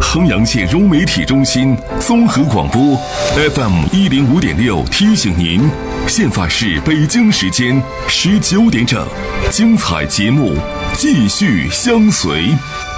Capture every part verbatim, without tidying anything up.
衡阳县融媒体中心综合广播 F M 一零五点六提醒您，现在是北京时间十九点整，精彩节目继续相随。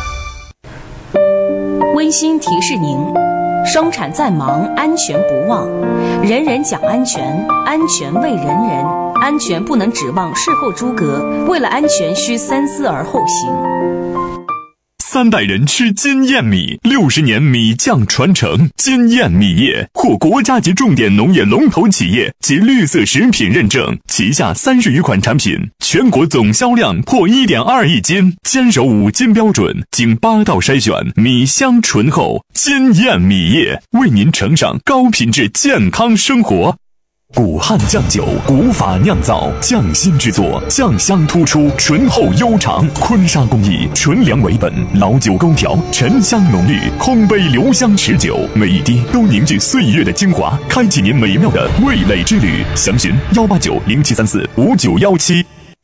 温馨提示您，生产再忙，安全不忘。人人讲安全，安全为人人，安全不能指望事后诸葛，为了安全需三思而后行。 三代人吃金燕米，六十年米酱传承。金燕米业获国家级重点农业龙头企业及绿色食品认证，旗下三十余款产品，全国总销量破 一点二亿斤，坚守五金标准，经八道筛选，米香醇厚。金燕米业为您呈上高品质健康生活。古汉酱酒，古法酿造，匠心制作，酱香突出，醇厚悠长。坤沙工艺，纯粮为本，老酒勾调，沉香浓郁，烘焙留香持久，每一滴都凝聚岁月的精华，开启您美妙的味蕾之旅。详询幺八九零七三四五九幺七。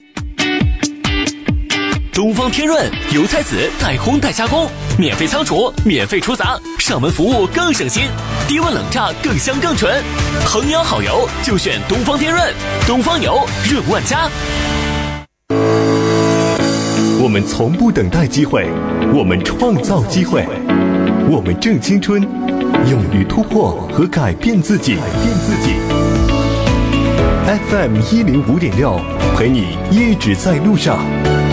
东方天润油菜籽代烘代加工，免费仓储，免费出杂，上门服务更省心，低温冷榨更香更纯。衡阳好油就选东方天润，东方油润万家。 我们从不等待机会，我们创造机会，我们正青春，勇于突破和改变自己。改变自己。F M 一零五点六，陪你一直在路上。